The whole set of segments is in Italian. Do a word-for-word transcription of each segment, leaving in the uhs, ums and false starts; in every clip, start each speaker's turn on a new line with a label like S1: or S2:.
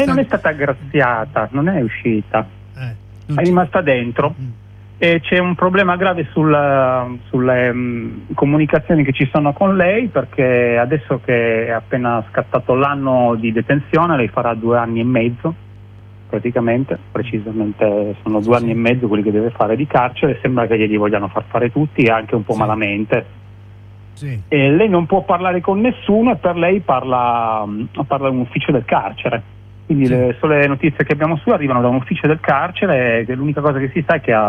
S1: lei non è stata graziata, non è uscita,
S2: eh,
S1: è rimasta dentro. Mm. E c'è un problema grave sulla, sulle um, comunicazioni che ci sono con lei, perché adesso che è appena scattato l'anno di detenzione, lei farà due anni e mezzo praticamente, precisamente sono due sì, anni sì. e mezzo quelli che deve fare di carcere. Sembra che glieli vogliano far fare tutti e anche un po' sì. malamente. Sì. E lei non può parlare con nessuno e per lei parla, parla un ufficio del carcere. Quindi sì. le sole notizie che abbiamo su arrivano da un ufficio del carcere, e l'unica cosa che si sa è che ha,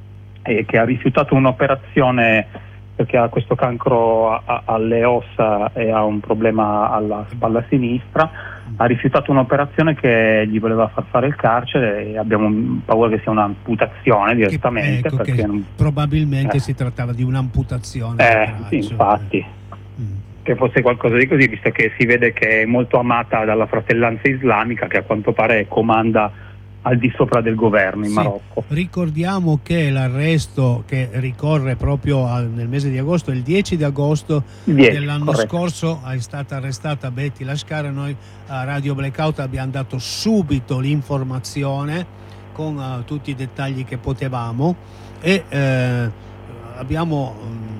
S1: è che ha rifiutato un'operazione perché ha questo cancro a, a, alle ossa e ha un problema alla spalla sinistra. Ha rifiutato un'operazione che gli voleva far fare il carcere e abbiamo paura che sia un'amputazione direttamente.
S2: Che, ecco,
S1: perché
S2: che
S1: non...
S2: probabilmente
S1: eh.
S2: si trattava di un'amputazione.
S1: Eh, sì, infatti. Mm. Che fosse qualcosa di così, visto che si vede che è molto amata dalla Fratellanza Islamica, che a quanto pare comanda al di sopra del governo in sì. Marocco.
S2: Ricordiamo che l'arresto che ricorre proprio al, nel mese di agosto, il dieci di agosto dell'anno scorso, è stata arrestata Betty Lascar. Noi a Radio Blackout abbiamo dato subito l'informazione con uh, tutti i dettagli che potevamo e eh, abbiamo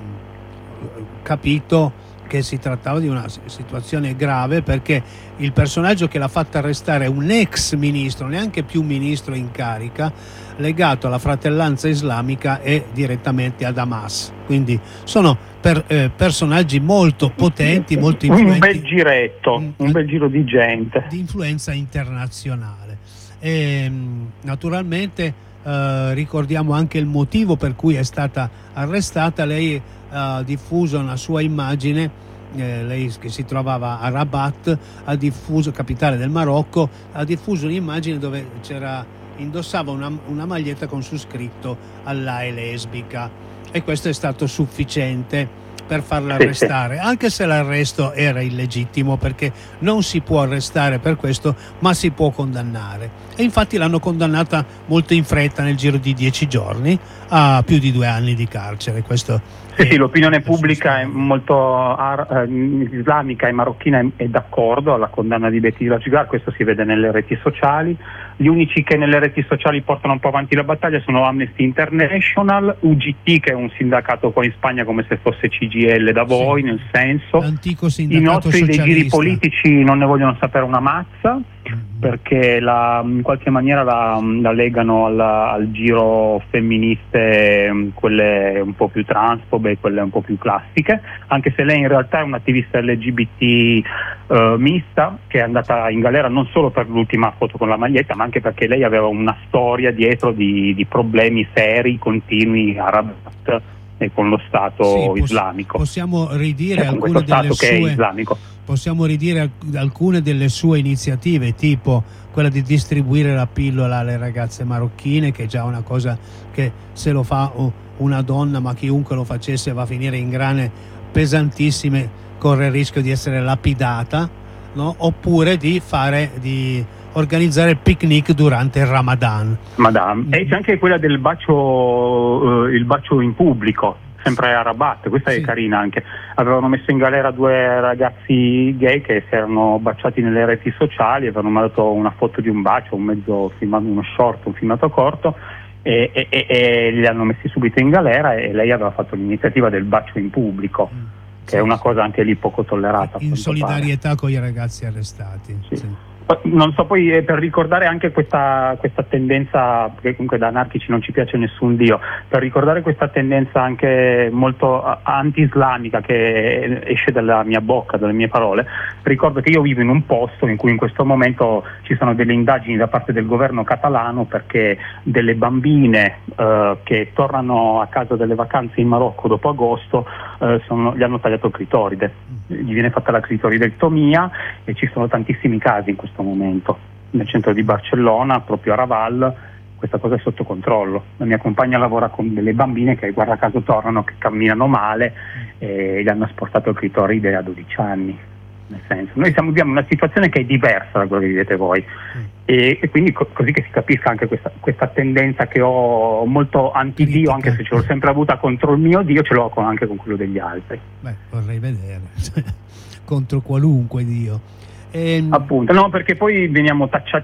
S2: um, capito che si trattava di una situazione grave, perché il personaggio che l'ha fatta arrestare è un ex ministro, neanche più ministro in carica, legato alla Fratellanza Islamica e direttamente ad Hamas. Quindi sono per, eh, personaggi molto potenti, molto influenti.
S1: Un bel giretto, un, un bel giro di gente.
S2: Di influenza internazionale. E, naturalmente eh, ricordiamo anche il motivo per cui è stata arrestata. Lei ha diffuso una sua immagine, eh, lei che si trovava a Rabat, ha diffuso, capitale del Marocco, ha diffuso un'immagine dove c'era, indossava una, una maglietta con su scritto "Allah è lesbica", e questo è stato sufficiente per farla arrestare, anche se l'arresto era illegittimo, perché non si può arrestare per questo, ma si può condannare, e infatti l'hanno condannata molto in fretta, nel giro di dieci giorni, a più di due anni di carcere. Questo
S1: sì, sì, l'opinione pubblica è molto ar- eh, islamica e marocchina è, è d'accordo alla condanna di Betty Lascar, questo si vede nelle reti sociali. Gli unici che nelle reti sociali portano un po' avanti la battaglia sono Amnesty International, U G T, che è un sindacato qua in Spagna come se fosse C G I L da voi, sì, nel senso.
S2: L'antico sindacato
S1: I nostri
S2: socialista.
S1: dei giri politici non ne vogliono sapere una mazza, perché la, in qualche maniera la, la legano alla, al giro femministe, quelle un po' più transfobe, quelle un po' più classiche, anche se lei in realtà è un'attivista L G B T eh, mista, che è andata in galera non solo per l'ultima foto con la maglietta, ma anche perché lei aveva una storia dietro di, di problemi seri, continui a Rabat e con lo Stato
S2: sì, poss-
S1: islamico.
S2: Possiamo ridire
S1: cioè,
S2: alcune delle
S1: Stato
S2: sue...
S1: che è islamico.
S2: Possiamo ridire alcune delle sue iniziative, tipo quella di distribuire la pillola alle ragazze marocchine, che è già una cosa che, se lo fa una donna, ma chiunque lo facesse, va a finire in grane pesantissime, corre il rischio di essere lapidata, no? Oppure di fare di organizzare il picnic durante il Ramadan.
S1: Madame. E c'è anche quella del bacio, eh, il bacio in pubblico, sempre a Rabat, questa sì. è carina anche. Avevano messo in galera due ragazzi gay che si erano baciati nelle reti sociali, avevano mandato una foto di un bacio, un mezzo filmato, uno short, un filmato corto, e, e, e, e li hanno messi subito in galera, e lei aveva fatto l'iniziativa del bacio in pubblico, mm. che sì, è una cosa anche lì poco tollerata.
S2: In solidarietà
S1: pare.
S2: con i ragazzi arrestati.
S1: Sì.
S2: Sì.
S1: Non so, poi per ricordare anche questa, questa tendenza, perché comunque da anarchici non ci piace nessun dio, per ricordare questa tendenza anche molto anti-islamica che esce dalla mia bocca, dalle mie parole, ricordo che io vivo in un posto in cui in questo momento ci sono delle indagini da parte del governo catalano, perché delle bambine eh, che tornano a casa delle vacanze in Marocco dopo agosto eh, sono, gli hanno tagliato il clitoride, gli viene fatta la clitoridectomia, e ci sono tantissimi casi in questo momento nel centro di Barcellona, proprio a Raval. Questa cosa è sotto controllo. La mia compagna lavora con delle bambine che guarda caso tornano, che camminano male, e gli hanno asportato il clitoride a dodici anni. Nel senso, noi siamo, abbiamo una situazione che è diversa da quella che vivete voi, mm. e, e quindi co- così che si capisca anche questa, questa tendenza che ho molto anti-Dio, anche se ce l'ho sempre avuta contro il mio Dio, ce l'ho con, anche con quello degli altri.
S2: Beh, vorrei vedere contro qualunque Dio. E...
S1: appunto, no, perché poi veniamo tacciati